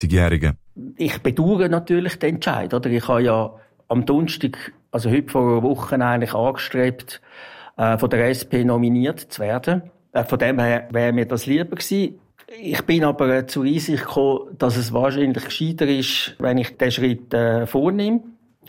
Jährige. Ich bedauere natürlich den Entscheid. Oder? Ich habe ja am Donnerstag, also heute vor einer Woche, eigentlich angestrebt, von der SP nominiert zu werden. Von dem her wäre mir das lieber gewesen. Ich bin aber zur Einsicht gekommen, dass es wahrscheinlich gescheiter ist, wenn ich den Schritt vornehme.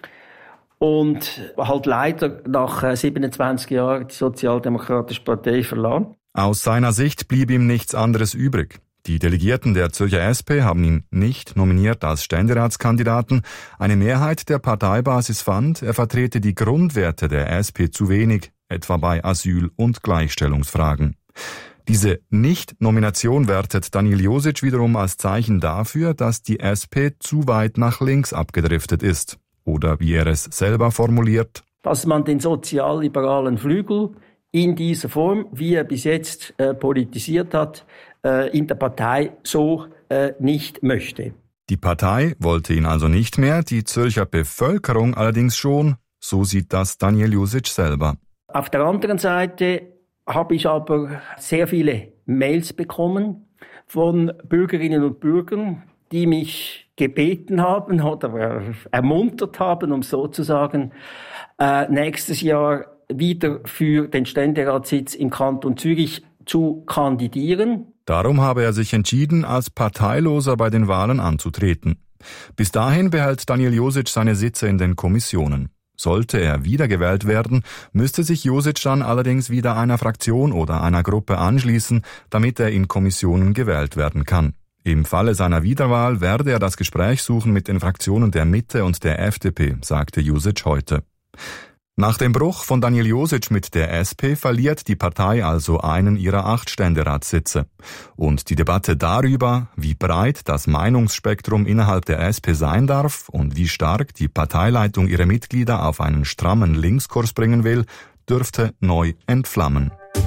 Und halt leider nach 27 Jahren die Sozialdemokratische Partei verlassen. Aus seiner Sicht blieb ihm nichts anderes übrig. Die Delegierten der Zürcher SP haben ihn nicht nominiert als Ständeratskandidaten. Eine Mehrheit der Parteibasis fand, er vertrete die Grundwerte der SP zu wenig, etwa bei Asyl- und Gleichstellungsfragen. Diese Nicht-Nomination wertet Daniel Josic wiederum als Zeichen dafür, dass die SP zu weit nach links abgedriftet ist. Oder wie er es selber formuliert: Dass man den sozialliberalen Flügel in dieser Form, wie er bis jetzt politisiert hat, in der Partei so nicht möchte. Die Partei wollte ihn also nicht mehr, die Zürcher Bevölkerung allerdings schon. So sieht das Daniel Josic selber. Auf der anderen Seite habe ich aber sehr viele Mails bekommen von Bürgerinnen und Bürgern, die mich gebeten haben oder ermuntert haben, um so zu sagen, nächstes Jahr wieder für den Ständeratssitz im Kanton Zürich zu kandidieren. Darum habe er sich entschieden, als Parteiloser bei den Wahlen anzutreten. Bis dahin behält Daniel Josic seine Sitze in den Kommissionen. Sollte er wiedergewählt werden, müsste sich Josic dann allerdings wieder einer Fraktion oder einer Gruppe anschließen, damit er in Kommissionen gewählt werden kann. Im Falle seiner Wiederwahl werde er das Gespräch suchen mit den Fraktionen der Mitte und der FDP, sagte Josic heute. Nach dem Bruch von Daniel Josic mit der SP verliert die Partei also einen ihrer 8 Ständeratssitze. Und die Debatte darüber, wie breit das Meinungsspektrum innerhalb der SP sein darf und wie stark die Parteileitung ihre Mitglieder auf einen strammen Linkskurs bringen will, dürfte neu entflammen.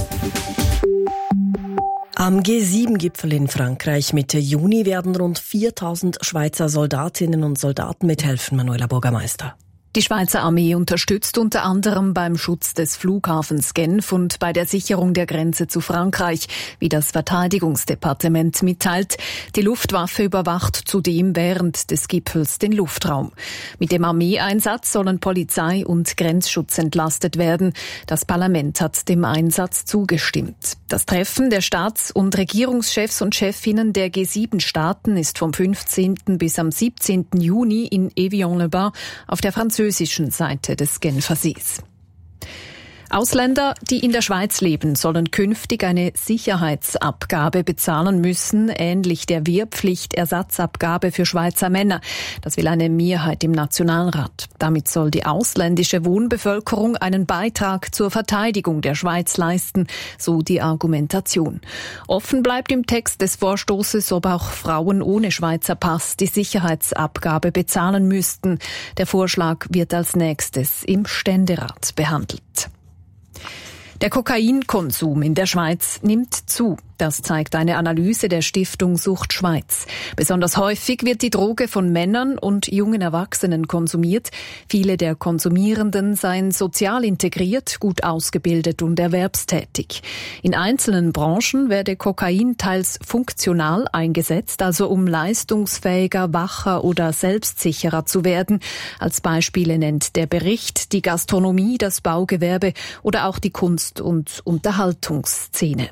Am G7-Gipfel in Frankreich Mitte Juni werden rund 4.000 Schweizer Soldatinnen und Soldaten mithelfen, Manuela Bürgermeister. Die Schweizer Armee unterstützt unter anderem beim Schutz des Flughafens Genf und bei der Sicherung der Grenze zu Frankreich, wie das Verteidigungsdepartement mitteilt. Die Luftwaffe überwacht zudem während des Gipfels den Luftraum. Mit dem Armeeeinsatz sollen Polizei und Grenzschutz entlastet werden. Das Parlament hat dem Einsatz zugestimmt. Das Treffen der Staats- und Regierungschefs und Chefinnen der G7-Staaten ist vom 15. bis am 17. Juni in Evian-le-Bain auf der französischen Seite des Genfer Sees. Ausländer, die in der Schweiz leben, sollen künftig eine Sicherheitsabgabe bezahlen müssen, ähnlich der Wehrpflichtersatzabgabe für Schweizer Männer. Das will eine Mehrheit im Nationalrat. Damit soll die ausländische Wohnbevölkerung einen Beitrag zur Verteidigung der Schweiz leisten, so die Argumentation. Offen bleibt im Text des Vorstoßes, ob auch Frauen ohne Schweizer Pass die Sicherheitsabgabe bezahlen müssten. Der Vorschlag wird als nächstes im Ständerat behandelt. Der Kokainkonsum in der Schweiz nimmt zu. Das zeigt eine Analyse der Stiftung Sucht Schweiz. Besonders häufig wird die Droge von Männern und jungen Erwachsenen konsumiert. Viele der Konsumierenden seien sozial integriert, gut ausgebildet und erwerbstätig. In einzelnen Branchen werde Kokain teils funktional eingesetzt, also um leistungsfähiger, wacher oder selbstsicherer zu werden. Als Beispiele nennt der Bericht die Gastronomie, das Baugewerbe oder auch die Kunst- und Unterhaltungsszene.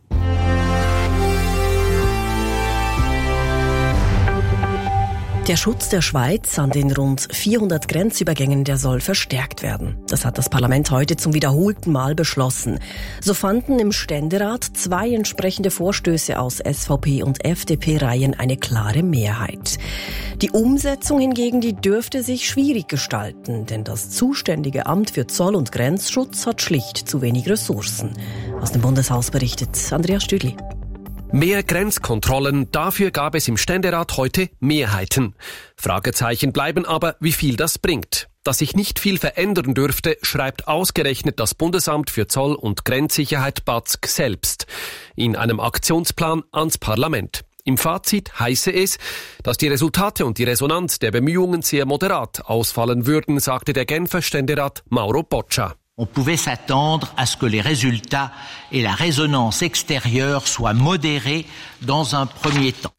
Der Schutz der Schweiz an den rund 400 Grenzübergängen, der soll verstärkt werden. Das hat das Parlament heute zum wiederholten Mal beschlossen. So fanden im Ständerat 2 entsprechende Vorstöße aus SVP und FDP-Reihen eine klare Mehrheit. Die Umsetzung hingegen, die dürfte sich schwierig gestalten, denn das zuständige Amt für Zoll- und Grenzschutz hat schlicht zu wenig Ressourcen. Aus dem Bundeshaus berichtet Andreas Stüdli. Mehr Grenzkontrollen, dafür gab es im Ständerat heute Mehrheiten. Fragezeichen bleiben aber, wie viel das bringt. Dass sich nicht viel verändern dürfte, schreibt ausgerechnet das Bundesamt für Zoll- und Grenzsicherheit BAZG selbst in einem Aktionsplan ans Parlament. Im Fazit heiße es, dass die Resultate und die Resonanz der Bemühungen sehr moderat ausfallen würden, sagte der Genfer Ständerat Mauro Boccia. On pouvait s'attendre à ce que les résultats et la résonance extérieure soient modérés dans un premier temps.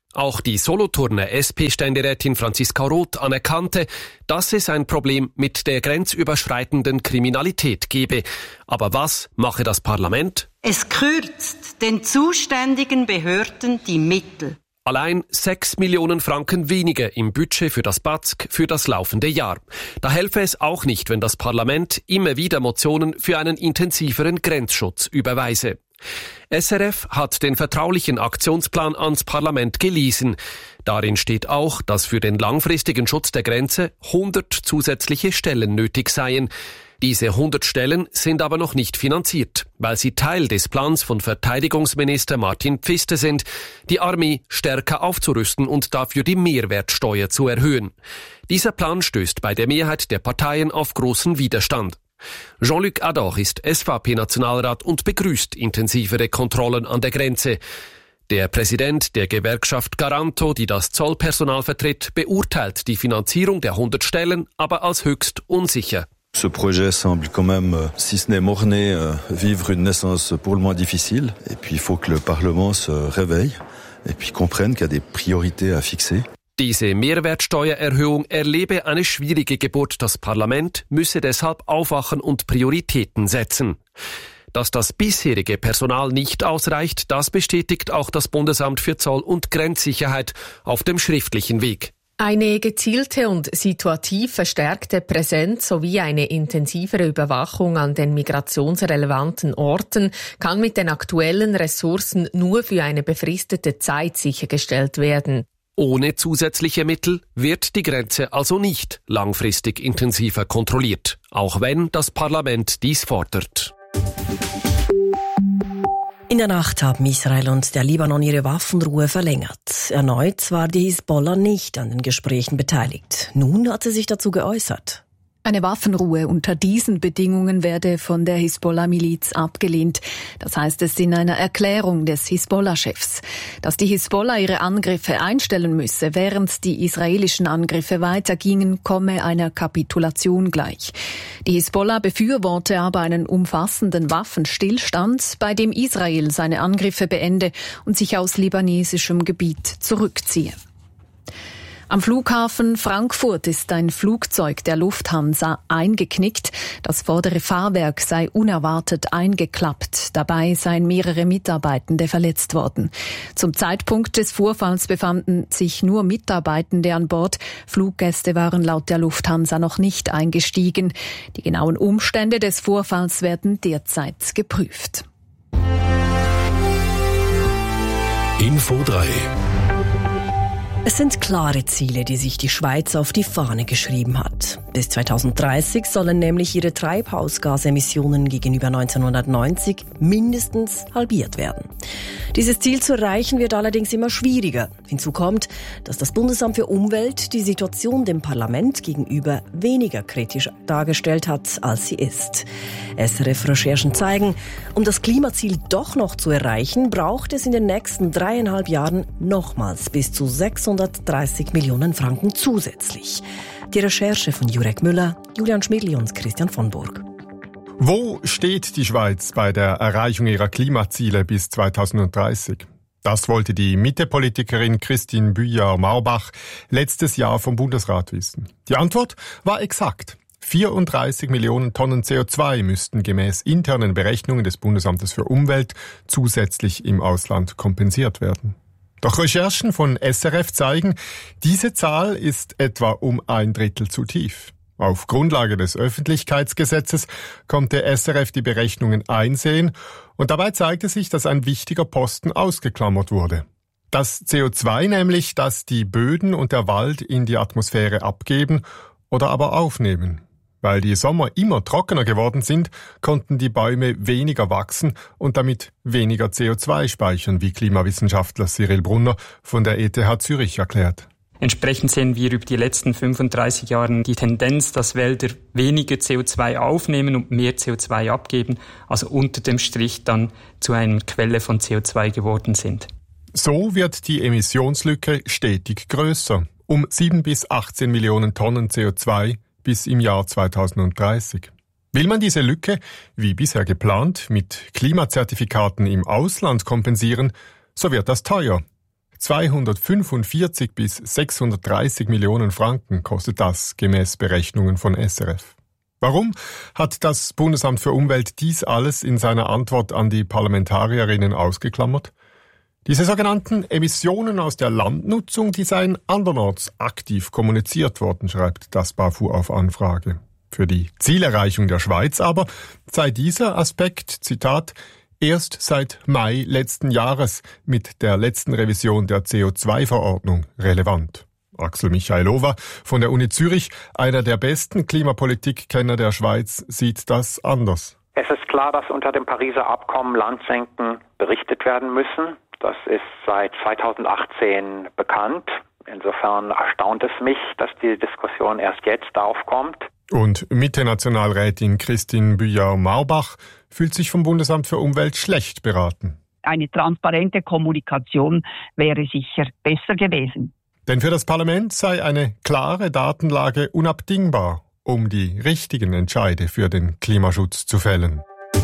Auch die Solothurner SP-Ständerätin Franziska Roth anerkannte, dass es ein Problem mit der grenzüberschreitenden Kriminalität gebe. Aber was mache das Parlament? Es kürzt den zuständigen Behörden die Mittel. Allein 6 Millionen Franken weniger im Budget für das BAZG für das laufende Jahr. Da helfe es auch nicht, wenn das Parlament immer wieder Motionen für einen intensiveren Grenzschutz überweise. SRF hat den vertraulichen Aktionsplan ans Parlament gelesen. Darin steht auch, dass für den langfristigen Schutz der Grenze 100 zusätzliche Stellen nötig seien. Diese 100 Stellen sind aber noch nicht finanziert, weil sie Teil des Plans von Verteidigungsminister Martin Pfister sind, die Armee stärker aufzurüsten und dafür die Mehrwertsteuer zu erhöhen. Dieser Plan stößt bei der Mehrheit der Parteien auf großen Widerstand. Jean-Luc Ador ist SVP-Nationalrat und begrüßt intensivere Kontrollen an der Grenze. Der Präsident der Gewerkschaft Garanto, die das Zollpersonal vertritt, beurteilt die Finanzierung der 100 Stellen aber als höchst unsicher. Ce projet semble quand même, si ce n'est mort-né, vivre une naissance pour le moins difficile. Et puis il faut que le Parlement se réveille et puis comprenne qu'il y a des priorités à fixer. Diese Mehrwertsteuererhöhung erlebe eine schwierige Geburt. Das Parlament müsse deshalb aufwachen und Prioritäten setzen. Dass das bisherige Personal nicht ausreicht, das bestätigt auch das Bundesamt für Zoll- und Grenzsicherheit auf dem schriftlichen Weg. Eine gezielte und situativ verstärkte Präsenz sowie eine intensivere Überwachung an den migrationsrelevanten Orten kann mit den aktuellen Ressourcen nur für eine befristete Zeit sichergestellt werden. Ohne zusätzliche Mittel wird die Grenze also nicht langfristig intensiver kontrolliert, auch wenn das Parlament dies fordert. In der Nacht haben Israel und der Libanon ihre Waffenruhe verlängert. Erneut war die Hisbollah nicht an den Gesprächen beteiligt. Nun hat sie sich dazu geäußert. Eine Waffenruhe unter diesen Bedingungen werde von der Hisbollah-Miliz abgelehnt. Das heißt es in einer Erklärung des Hisbollah-Chefs. Dass die Hisbollah ihre Angriffe einstellen müsse, während die israelischen Angriffe weitergingen, komme einer Kapitulation gleich. Die Hisbollah befürworte aber einen umfassenden Waffenstillstand, bei dem Israel seine Angriffe beende und sich aus libanesischem Gebiet zurückziehe. Am Flughafen Frankfurt ist ein Flugzeug der Lufthansa eingeknickt. Das vordere Fahrwerk sei unerwartet eingeklappt. Dabei seien mehrere Mitarbeitende verletzt worden. Zum Zeitpunkt des Vorfalls befanden sich nur Mitarbeitende an Bord. Fluggäste waren laut der Lufthansa noch nicht eingestiegen. Die genauen Umstände des Vorfalls werden derzeit geprüft. Info 3. Es sind klare Ziele, die sich die Schweiz auf die Fahne geschrieben hat. Bis 2030 sollen nämlich ihre Treibhausgasemissionen gegenüber 1990 mindestens halbiert werden. Dieses Ziel zu erreichen wird allerdings immer schwieriger. Hinzu kommt, dass das Bundesamt für Umwelt die Situation dem Parlament gegenüber weniger kritisch dargestellt hat, als sie ist. SRF-Recherchen zeigen, um das Klimaziel doch noch zu erreichen, braucht es in den nächsten 3,5 Jahren nochmals bis zu 630 Millionen Franken zusätzlich. Die Recherche von Jurek Müller, Julian Schmidli und Christian von Burg. Wo steht die Schweiz bei der Erreichung ihrer Klimaziele bis 2030? Das wollte die Mitte-Politikerin Christine Büjar-Maurbach letztes Jahr vom Bundesrat wissen. Die Antwort war exakt. 34 Millionen Tonnen CO2 müssten gemäß internen Berechnungen des Bundesamtes für Umwelt zusätzlich im Ausland kompensiert werden. Doch Recherchen von SRF zeigen, diese Zahl ist etwa um 1/3 zu tief. Auf Grundlage des Öffentlichkeitsgesetzes konnte SRF die Berechnungen einsehen und dabei zeigte sich, dass ein wichtiger Posten ausgeklammert wurde. Das CO2 nämlich, das die Böden und der Wald in die Atmosphäre abgeben oder aber aufnehmen. Weil die Sommer immer trockener geworden sind, konnten die Bäume weniger wachsen und damit weniger CO2 speichern, wie Klimawissenschaftler Cyril Brunner von der ETH Zürich erklärt. Entsprechend sehen wir über die letzten 35 Jahre die Tendenz, dass Wälder weniger CO2 aufnehmen und mehr CO2 abgeben, also unter dem Strich dann zu einer Quelle von CO2 geworden sind. So wird die Emissionslücke stetig größer, um 7 bis 18 Millionen Tonnen CO2 bis im Jahr 2030. Will man diese Lücke, wie bisher geplant, mit Klimazertifikaten im Ausland kompensieren, so wird das teuer. 245 bis 630 Millionen Franken kostet das gemäß Berechnungen von SRF. Warum hat das Bundesamt für Umwelt dies alles in seiner Antwort an die Parlamentarierinnen ausgeklammert? Diese sogenannten Emissionen aus der Landnutzung, die seien andernorts aktiv kommuniziert worden, schreibt das BAFU auf Anfrage. Für die Zielerreichung der Schweiz aber sei dieser Aspekt, Zitat, erst seit Mai letzten Jahres mit der letzten Revision der CO2-Verordnung relevant. Axel Michailova von der Uni Zürich, einer der besten Klimapolitikkenner der Schweiz, sieht das anders. Es ist klar, dass unter dem Pariser Abkommen Landsenken berichtet werden müssen. Das ist seit 2018 bekannt. Insofern erstaunt es mich, dass die Diskussion erst jetzt aufkommt. Und Mitte-Nationalrätin Christine Buyard-Maurbach fühlt sich vom Bundesamt für Umwelt schlecht beraten. Eine transparente Kommunikation wäre sicher besser gewesen. Denn für das Parlament sei eine klare Datenlage unabdingbar, um die richtigen Entscheide für den Klimaschutz zu fällen.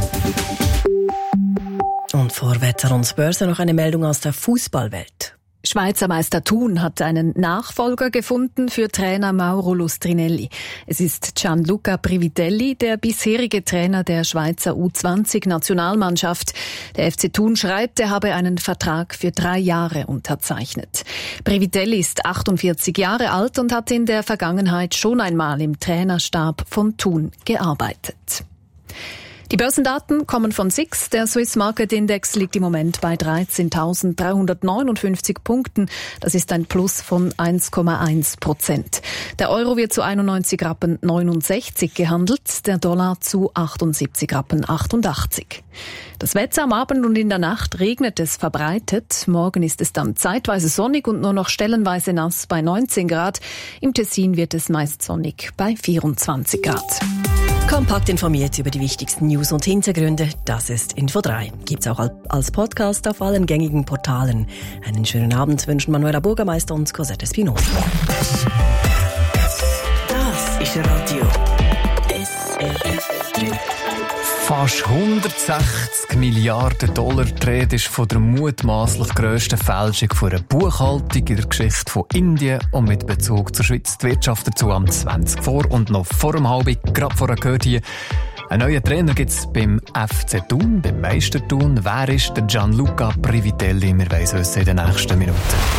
Und vor Wetter und Börse noch eine Meldung aus der Fußballwelt. Schweizer Meister Thun hat einen Nachfolger gefunden für Trainer Mauro Lustrinelli. Es ist Gianluca Privitelli, der bisherige Trainer der Schweizer U20-Nationalmannschaft. Der FC Thun schreibt, er habe einen Vertrag für 3 Jahre unterzeichnet. Privitelli ist 48 Jahre alt und hat in der Vergangenheit schon einmal im Trainerstab von Thun gearbeitet. Die Börsendaten kommen von SIX. Der Swiss Market Index liegt im Moment bei 13.359 Punkten. Das ist ein Plus von 1,1%. Der Euro wird zu 91,69 Rappen gehandelt, der Dollar zu 78,88 Rappen. Das Wetter am Abend und in der Nacht regnet es verbreitet. Morgen ist es dann zeitweise sonnig und nur noch stellenweise nass bei 19 Grad. Im Tessin wird es meist sonnig bei 24 Grad. Kompakt informiert über die wichtigsten News und Hintergründe. Das ist Info 3. Gibt's auch als Podcast auf allen gängigen Portalen. Einen schönen Abend wünschen Manuela Bürgermeister und Cosette Spinoza. Das ist Radio SRF 3. Fast 160 Milliarden Dollar. Die Rede ist von der mutmaßlich grössten Fälschung von einer Buchhaltung in der Geschichte von Indien und mit Bezug zur Schweiz. Die Wirtschaft dazu am 20 vor und noch vor dem Halbi. Gerade vorher gehört hier, einen neuen Trainer gibt es beim FC Thun, beim Meister Thun. Wer ist der Gianluca Privitelli? Wir weiss es in den nächsten Minuten.